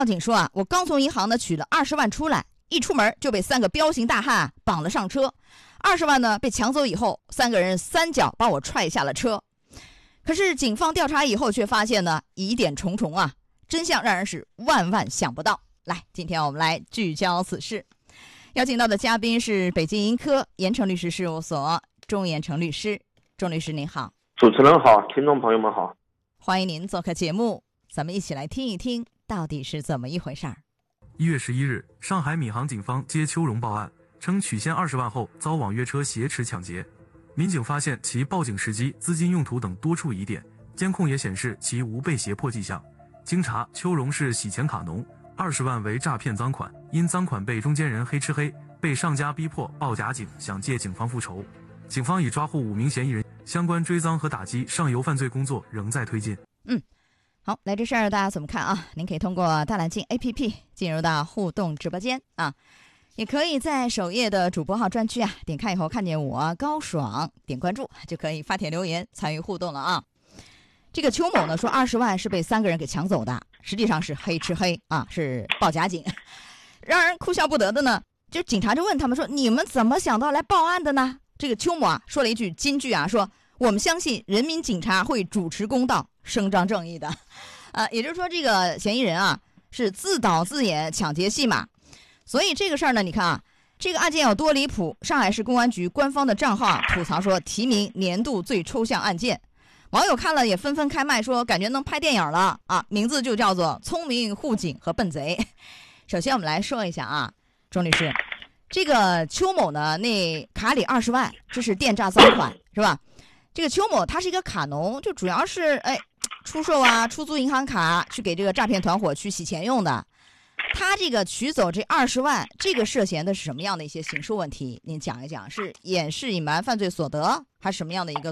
报警说我刚从银行呢取了20万出来，一出门就被3个彪形大汉绑了上车，20万呢被抢走以后，3个人3脚把我踹下了车。可是警方调查以后却发现呢疑点重重啊，真相让人是万万想不到。来，今天我们来聚焦此事，邀请到的嘉宾是北京盈科严诚律师事务所钟严诚律师。钟律师您好。 主持人好，听众朋友们好， 欢迎您做客节目，咱们一起来听一听到底是怎么一回事儿。 1月11日，上海闵行警方接邱荣报案，称取现20万后遭网约车挟持抢劫。民警发现其报警时机、资金用途等多处疑点，监控也显示其无被胁迫迹象。经查，邱荣是洗钱卡农，20万为诈骗赃款，因赃款被中间人黑吃黑，被上家逼迫报假警，想借警方复仇。警方已抓获5名嫌疑人，相关追赃和打击上游犯罪工作仍在推进。 好，来这事儿大家怎么看啊？您可以通过大蓝鲸 APP 进入到互动直播间啊，也可以在首页的主播号专区点开以后看见我高爽，点关注就可以发帖留言参与互动了啊。这个邱某呢说20万是被3个人给抢走的，实际上是黑吃黑啊，是报假警。让人哭笑不得的呢，就警察就问他们说，你们怎么想到来报案的呢？这个邱某说了一句金句说我们相信人民警察会主持公道，伸张正义的。也就是说这个嫌疑人是自导自演抢劫戏码。所以这个事儿呢，你看这个案件有多离谱，上海市公安局官方的账号吐槽说提名年度最抽象案件。网友看了也纷纷开麦说感觉能拍电影了名字就叫做聪明护警和笨贼。首先我们来说一下钟律师，这个邱某呢那卡里20万，这是电诈赃款是吧？这个邱某他是一个卡农，就主要是出售出租银行卡去给这个诈骗团伙去洗钱用的。他这个取走这20万，这个涉嫌的是什么样的一些刑事问题？您讲一讲，是掩饰隐瞒犯罪所得，还是什么样的一个